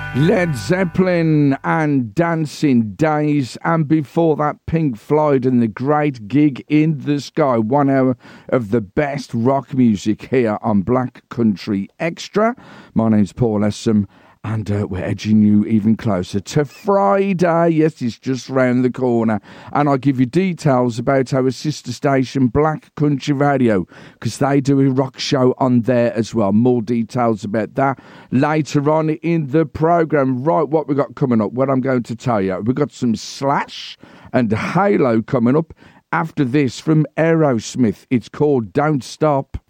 Led Zeppelin and Dancing Days, and before that Pink Floyd and The Great Gig in the Sky. 1 hour of the best rock music here on Black Country Extra. My name's Paul Essam, and we're edging you even closer to Friday. Yes, it's just round the corner. And I'll give you details about our sister station, Black Country Radio, because they do a rock show on there as well. More details about that later on in the programme. Right, what we got coming up, what I'm going to tell you. We've got some Slash and Halo coming up after this from Aerosmith. It's called Don't Stop.